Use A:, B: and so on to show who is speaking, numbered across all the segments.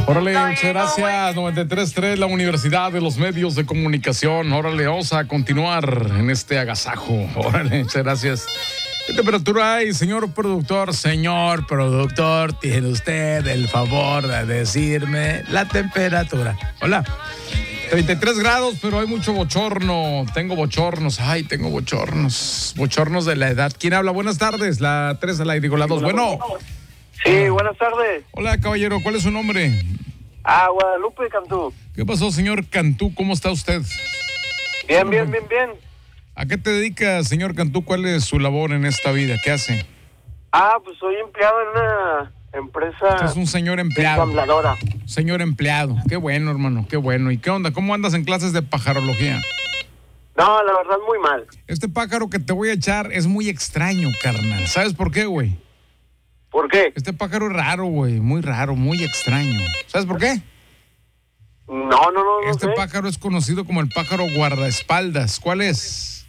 A: Órale, muchas gracias. 93.3, la Universidad de los Medios de Comunicación. Órale, vamos a continuar en este agasajo. Órale, muchas gracias. ¿Qué temperatura hay, señor productor? Señor productor, tiene usted el favor de decirme la temperatura. Hola. 33 grados, pero hay mucho bochorno. Tengo bochornos. Ay, tengo bochornos. Bochornos de la edad. ¿Quién habla? Buenas tardes. La 3 al aire, digo la 2. Bueno.
B: Sí, buenas tardes.
A: Hola, caballero. ¿Cuál es su nombre?
B: Guadalupe Cantú.
A: ¿Qué pasó, señor Cantú? ¿Cómo está usted?
B: Bien.
A: ¿A qué te dedica, señor Cantú? ¿Cuál es su labor en esta vida? ¿Qué hace?
B: Pues soy empleado en una empresa.
A: Usted es un señor empleado.
B: Ensambladora.
A: Señor empleado. Qué bueno, hermano, qué bueno. ¿Y qué onda? ¿Cómo andas en clases de pajarología?
B: No, la verdad, muy mal.
A: Este pájaro que te voy a echar es muy extraño, carnal. ¿Sabes por qué, güey?
B: ¿Por qué?
A: Este pájaro es raro, güey. Muy raro, muy extraño. ¿Sabes por qué?
B: No
A: Este
B: sé.
A: pájaro es conocido como el pájaro guardaespaldas. ¿Cuál es?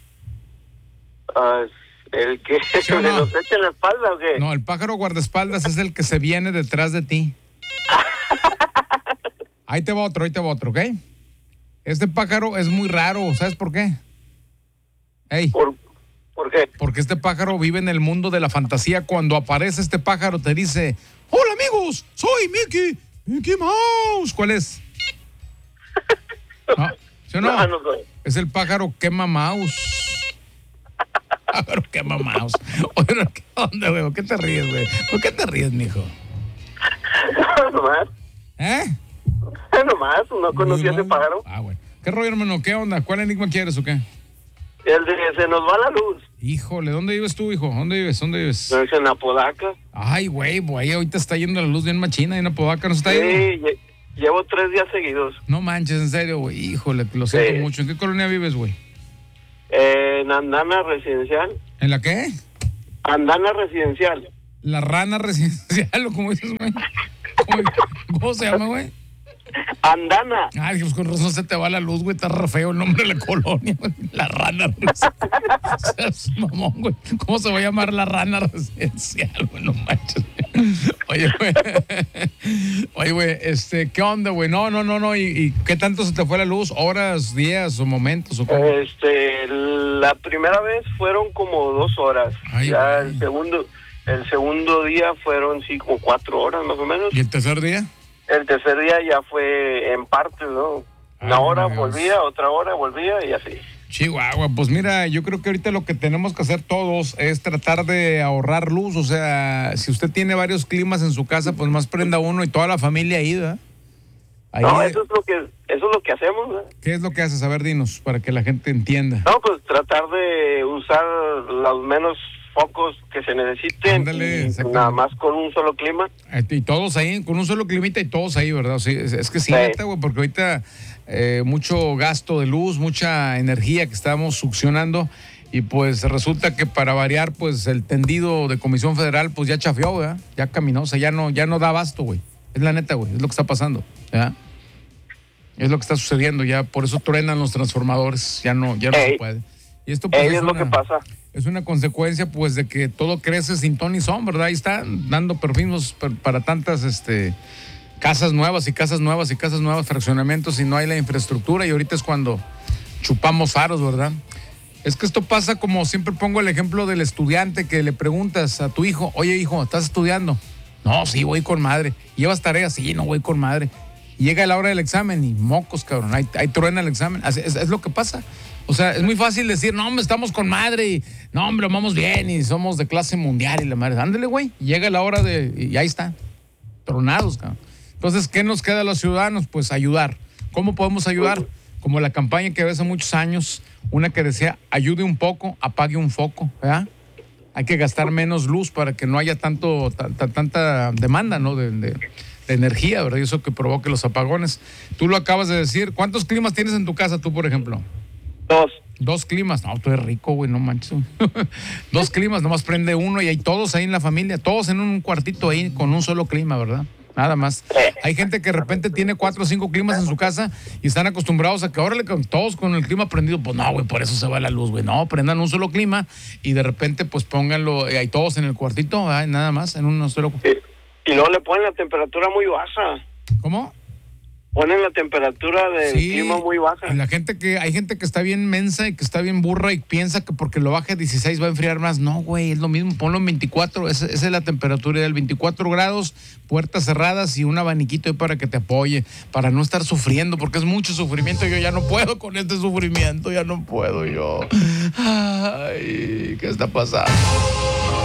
B: ¿El que
A: ¿Sí o
B: se
A: no?
B: nos echa en la espalda o qué?
A: No, el pájaro guardaespaldas es el que se viene detrás de ti. Ahí te va otro, ¿ok? Este pájaro es muy raro. ¿Sabes por qué? Ey,
B: ¿Por qué?
A: porque este pájaro vive en el mundo de la fantasía. Cuando aparece este pájaro te dice: hola amigos, soy Mickey Mouse. ¿Cuál es? ¿No? ¿Sí o no?
B: No soy.
A: Es el pájaro quema mouse. Pájaro quema mouse. Oye, ¿qué onda, güey? ¿Por qué te ríes, güey? ¿Por qué te ríes, mijo?
B: Nomás, no conocía ese pájaro.
A: Bueno. ¿Qué rollo, hermano? ¿Qué onda? ¿Cuál enigma quieres o qué?
B: El de se nos va la luz.
A: Híjole, ¿dónde vives tú, hijo? ¿Dónde vives?
B: Es en Apodaca.
A: Ay, güey, ahorita está yendo la luz bien machina y en Apodaca no está
B: Sí,
A: yendo.
B: llevo 3 días seguidos.
A: No manches, en serio, güey. Híjole, lo siento mucho. ¿En qué colonia vives, güey?
B: En Andana Residencial.
A: ¿En la qué?
B: Andana Residencial.
A: La rana residencial, ¿o cómo dices, güey? ¿Cómo se llama, güey?
B: Andana.
A: Ay, pues con razón se te va la luz, güey. Está re feo el nombre de la colonia, güey. La rana residencial. Mamón, güey. ¿Cómo se va a llamar la rana residencial, güey? No manches. Oye, güey, ¿qué onda, güey? No. ¿Y qué tanto se te fue la luz? ¿Horas, días o momentos? ¿O cómo?
B: La primera vez fueron como 2 horas.
A: Ay,
B: ya
A: güey.
B: el segundo día fueron sí como 4 horas más o menos.
A: ¿Y el tercer día?
B: El tercer día ya fue en partes, ¿no? Una hora volvía, otra hora volvía y así.
A: Chihuahua, pues mira, yo creo que ahorita lo que tenemos que hacer todos es tratar de ahorrar luz. O sea, si usted tiene varios climas en su casa, pues más prenda uno y toda la familia ahí, ¿verdad?
B: Eso es lo que hacemos, ¿no?
A: ¿Qué es lo que haces? A ver, dinos, para que la gente entienda.
B: No, pues tratar de usar los menos focos que se necesiten.
A: Ándale,
B: nada más con un solo clima.
A: Y todos ahí, con un solo climita y todos ahí, ¿verdad? Sí, es que sí, neta, güey, porque ahorita mucho gasto de luz, mucha energía que estamos succionando y pues resulta que para variar, pues el tendido de Comisión Federal pues ya chafeó, ¿verdad? Ya caminó, o sea, ya no da abasto, güey. Es la neta, güey, es lo que está pasando, ¿verdad? Es lo que está sucediendo, ya por eso truenan los transformadores, ya no se puede. Y esto pues,
B: es lo que pasa.
A: Es una consecuencia, pues, de que todo crece sin ton ni son, ¿verdad? Ahí están dando permisos para tantas casas nuevas, fraccionamientos, y no hay la infraestructura, y ahorita es cuando chupamos faros, ¿verdad? Es que esto pasa como siempre pongo el ejemplo del estudiante que le preguntas a tu hijo: oye, hijo, ¿estás estudiando? No, sí, voy con madre. ¿Llevas tareas? Sí, no, voy con madre. Y llega la hora del examen y mocos, cabrón, ahí truena el examen. Es lo que pasa. O sea, es muy fácil decir: no, hombre, estamos con madre y no, hombre, vamos bien y somos de clase mundial y la madre. Ándale, güey. Llega la hora y ahí está. Tronados, cabrón. Entonces, ¿qué nos queda a los ciudadanos? Pues ayudar. ¿Cómo podemos ayudar? Como la campaña que hace muchos años, una que decía: ayude un poco, apague un foco, ¿verdad? Hay que gastar menos luz para que no haya tanta demanda, ¿no? de energía, ¿verdad? Y eso que provoque los apagones. Tú lo acabas de decir. ¿Cuántos climas tienes en tu casa tú, por ejemplo? 2 climas. No, tú eres rico, güey, no manches. 2 climas, nomás prende uno y hay todos ahí en la familia, todos en un cuartito ahí con un solo clima, ¿verdad? Nada más. Hay gente que de repente tiene 4 o 5 climas en su casa y están acostumbrados a que órale, todos con el clima prendido. Pues no, güey, por eso se va la luz, güey. No, prendan un solo clima y de repente pues pónganlo ahí todos en el cuartito, nada más, en un solo.
B: Y luego le ponen la temperatura muy baja.
A: ¿Cómo?
B: Ponen la temperatura del clima muy baja.
A: Y hay gente que está bien mensa y que está bien burra y piensa que porque lo baje a 16 va a enfriar más. No, güey, es lo mismo, ponlo en 24, esa es la temperatura ideal, 24 grados, puertas cerradas y un abaniquito ahí para que te apoye, para no estar sufriendo, porque es mucho sufrimiento. Yo ya no puedo con este sufrimiento, ya no puedo yo. Ay, ¿qué está pasando?